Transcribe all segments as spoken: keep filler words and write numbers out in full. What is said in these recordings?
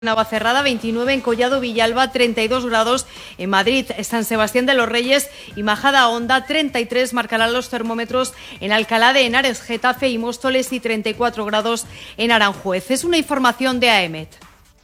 Navacerrada veintinueve, en Collado Villalba treinta y dos grados, en Madrid, San Sebastián de los Reyes y Majada Honda treinta y tres marcarán los termómetros en Alcalá de Henares, Getafe y Móstoles y treinta y cuatro grados en Aranjuez. Es una información de A E M E T.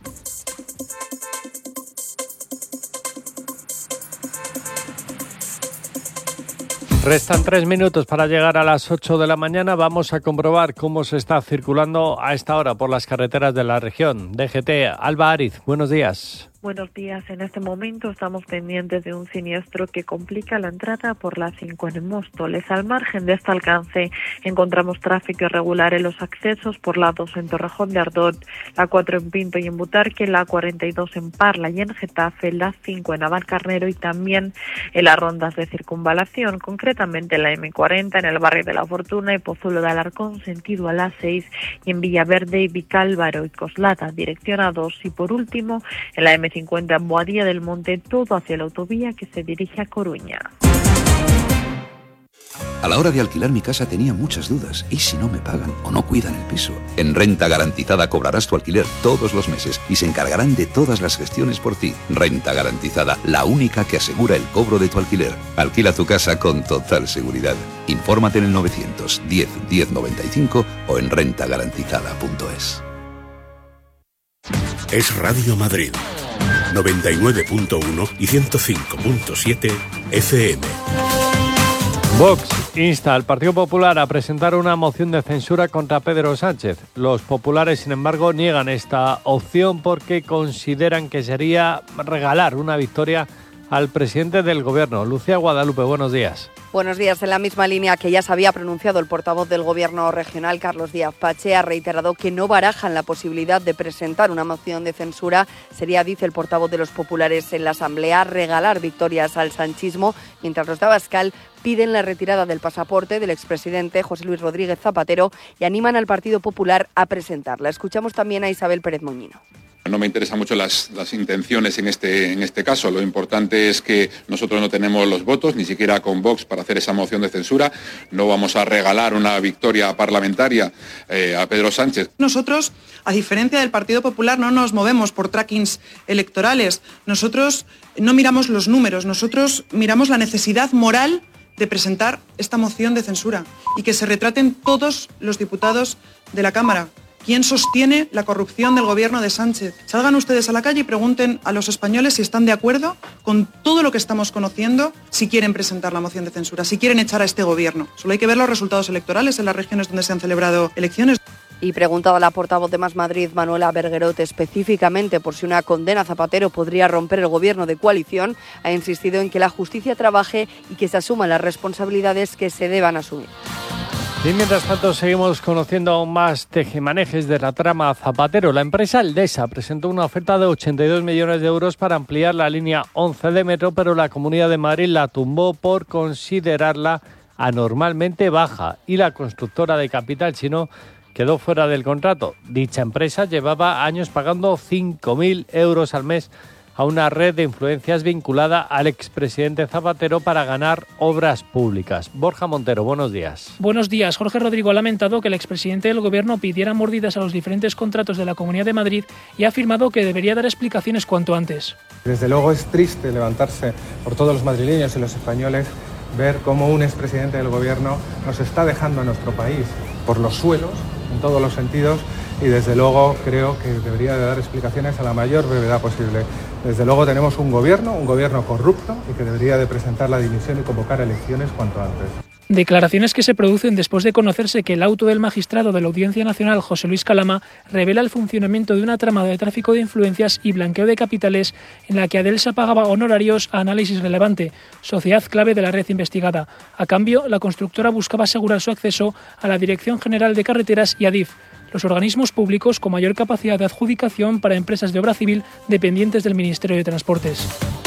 Restan tres minutos para llegar a las ocho de la mañana. Vamos a comprobar cómo se está circulando a esta hora por las carreteras de la región. D G T, Alba Ariz, buenos días. Buenos días. En este momento estamos pendientes de un siniestro que complica la entrada por la cinco en Móstoles. Al margen de este alcance encontramos tráfico irregular en los accesos por la dos en Torrejón de Ardoz, la cuatro en Pinto y en Butarque, la cuarenta y dos en Parla y en Getafe, la cinco en Navalcarnero y también en las rondas de circunvalación, concretamente la eme cuarenta en el barrio de La Fortuna y Pozuelo de Alarcón, sentido a la seis, y en Villaverde y Vicálvaro y Coslada, dirección a dos, y por último en la eme cincuenta en Boadilla del Monte, todo hacia la autovía que se dirige a Coruña. A la hora de alquilar mi casa tenía muchas dudas. ¿Y si no me pagan o no cuidan el piso? En Renta Garantizada cobrarás tu alquiler todos los meses y se encargarán de todas las gestiones por ti. Renta Garantizada, la única que asegura el cobro de tu alquiler. Alquila tu casa con total seguridad. Infórmate en el novecientos diez diez noventa y cinco o en renta garantizada punto es. Es Radio Madrid, noventa y nueve punto uno y ciento cinco punto siete F M. Vox insta al Partido Popular a presentar una moción de censura contra Pedro Sánchez. Los populares, sin embargo, niegan esta opción porque consideran que sería regalar una victoria al presidente del Gobierno. Lucía Guadalupe, buenos días. Buenos días. En la misma línea que ya se había pronunciado el portavoz del Gobierno regional, Carlos Díaz Pache, ha reiterado que no barajan la posibilidad de presentar una moción de censura. Sería, dice el portavoz de los populares en la Asamblea, regalar victorias al sanchismo, mientras los de Abascal piden la retirada del pasaporte del expresidente José Luis Rodríguez Zapatero y animan al Partido Popular a presentarla. Escuchamos también a Isabel Pérez Moñino. No me interesan mucho las, las intenciones en este, en este caso. Lo importante es que nosotros no tenemos los votos, ni siquiera con Vox, para hacer esa moción de censura. No vamos a regalar una victoria parlamentaria eh, a Pedro Sánchez. Nosotros, a diferencia del Partido Popular, no nos movemos por trackings electorales. Nosotros no miramos los números, nosotros miramos la necesidad moral de presentar esta moción de censura y que se retraten todos los diputados de la Cámara. ¿Quién sostiene la corrupción del gobierno de Sánchez? Salgan ustedes a la calle y pregunten a los españoles si están de acuerdo con todo lo que estamos conociendo, si quieren presentar la moción de censura, si quieren echar a este gobierno. Solo hay que ver los resultados electorales en las regiones donde se han celebrado elecciones. Y preguntado a la portavoz de Más Madrid, Manuela Berguerot, específicamente por si una condena a Zapatero podría romper el gobierno de coalición, ha insistido en que la justicia trabaje y que se asuman las responsabilidades que se deban asumir. Y mientras tanto seguimos conociendo aún más tejemanejes de la trama Zapatero. La empresa Aldesa presentó una oferta de ochenta y dos millones de euros para ampliar la línea once de metro, pero la Comunidad de Madrid la tumbó por considerarla anormalmente baja y la constructora de capital chino quedó fuera del contrato. Dicha empresa llevaba años pagando cinco mil euros al mes a una red de influencias vinculada al expresidente Zapatero para ganar obras públicas. Borja Montero, buenos días. Buenos días. Jorge Rodrigo ha lamentado que el expresidente del Gobierno pidiera mordidas a los diferentes contratos de la Comunidad de Madrid y ha afirmado que debería dar explicaciones cuanto antes. Desde luego es triste levantarse por todos los madrileños y los españoles, ver cómo un expresidente del Gobierno nos está dejando a nuestro país por los suelos, en todos los sentidos, y desde luego creo que debería de dar explicaciones a la mayor brevedad posible. Desde luego tenemos un gobierno, un gobierno corrupto y que debería de presentar la dimisión y convocar elecciones cuanto antes. Declaraciones que se producen después de conocerse que el auto del magistrado de la Audiencia Nacional, José Luis Calama, revela el funcionamiento de una trama de tráfico de influencias y blanqueo de capitales en la que Adelsa pagaba honorarios a Análisis Relevante, sociedad clave de la red investigada. A cambio, la constructora buscaba asegurar su acceso a la Dirección General de Carreteras y Adif, los organismos públicos con mayor capacidad de adjudicación para empresas de obra civil dependientes del Ministerio de Transportes.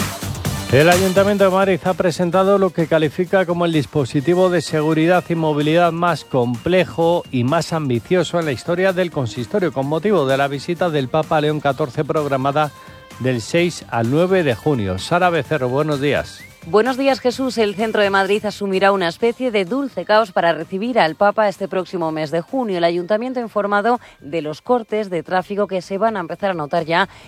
El Ayuntamiento de Madrid ha presentado lo que califica como el dispositivo de seguridad y movilidad más complejo y más ambicioso en la historia del consistorio, con motivo de la visita del Papa León catorce programada del seis al nueve de junio. Sara Becerro, buenos días. Buenos días, Jesús. El centro de Madrid asumirá una especie de dulce caos para recibir al Papa este próximo mes de junio. El Ayuntamiento ha informado de los cortes de tráfico que se van a empezar a notar ya